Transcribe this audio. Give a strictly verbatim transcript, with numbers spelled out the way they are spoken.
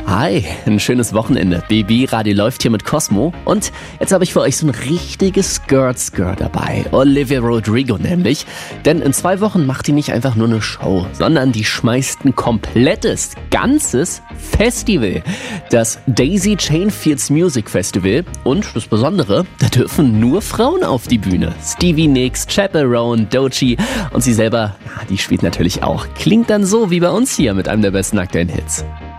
Hi, ein schönes Wochenende. B B Radio läuft hier mit Cosmo und jetzt habe ich für euch so ein richtiges Skirt-Skirt dabei. Olivia Rodrigo nämlich. Denn in zwei Wochen macht die nicht einfach nur eine Show, sondern die schmeißt ein komplettes, ganzes Festival. Das Daisy Chain Fields Music Festival. Und das Besondere, da dürfen nur Frauen auf die Bühne. Stevie Nicks, Chappell Roan, Doechii und sie selber, ja, die spielt natürlich auch. Klingt dann so wie bei uns hier mit einem der besten aktuellen Hits.